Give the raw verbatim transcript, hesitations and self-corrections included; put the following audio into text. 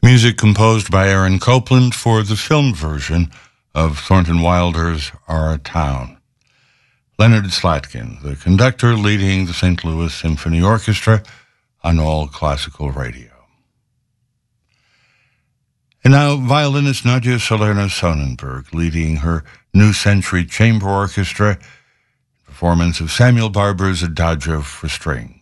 Music composed by Aaron Copland for the film version of Thornton Wilder's Our Town. Leonard Slatkin, the conductor leading the Saint Louis Symphony Orchestra on all classical radio. And now violinist Nadia Salerno Sonnenberg leading her New Century Chamber Orchestra, performance of Samuel Barber's Adagio for Strings.